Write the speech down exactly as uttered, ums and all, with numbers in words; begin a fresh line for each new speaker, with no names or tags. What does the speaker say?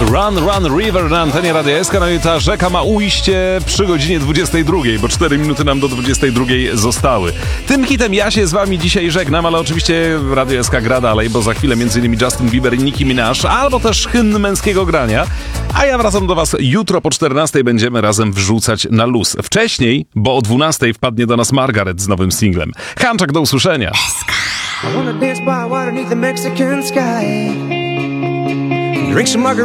Run, Run, River na antenie Radia S K. No i ta rzeka ma ujście przy godzinie dwudziestej drugiej, bo cztery minuty nam do dwudziestej drugiej zostały. Tym hitem ja się z wami dzisiaj żegnam, ale oczywiście Radio S K gra dalej, bo za chwilę m.in. Justin Bieber i Nicki Minaj, albo też hymn męskiego grania. A ja wracam do was jutro po czternastej, będziemy razem wrzucać na luz. Wcześniej, bo o dwunastej wpadnie do nas Margaret z nowym singlem. Hanczak, do usłyszenia.
I wanna dance by water 'neath the Mexican sky. Drink some margarita.